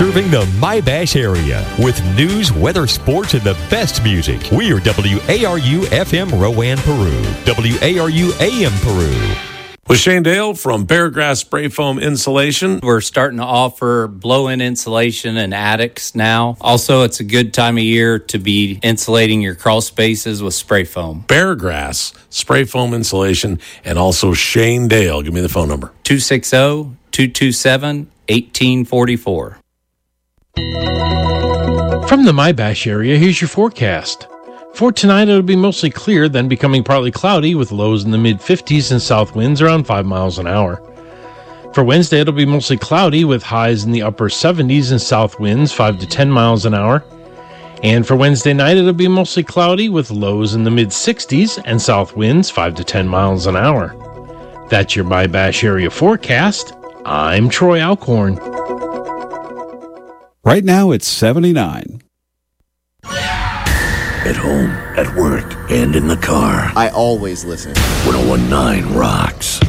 serving the My-Bash area with news, weather, sports, and the best music. We are WARU FM Rowan, Peru. WARU AM Peru. With Shane Dale from Paragrass Spray Foam Insulation. We're starting to offer blow-in insulation in attics now. Also, it's a good time of year to be insulating your crawl spaces with spray foam. Paragrass Spray Foam Insulation, and also Shane Dale. Give me the phone number. 260-227-1844. From the My-Bash area, here's your forecast. For tonight, it'll be mostly clear, then becoming partly cloudy with lows in the mid-50s and south winds around 5 miles an hour. For Wednesday, it'll be mostly cloudy with highs in the upper 70s and south winds 5 to 10 miles an hour. And for Wednesday night, it'll be mostly cloudy with lows in the mid-60s and south winds 5 to 10 miles an hour. That's your My-Bash area forecast. I'm Troy Alcorn. Right now, it's 79. At home, at work, and in the car. I always listen. 101.9 rocks.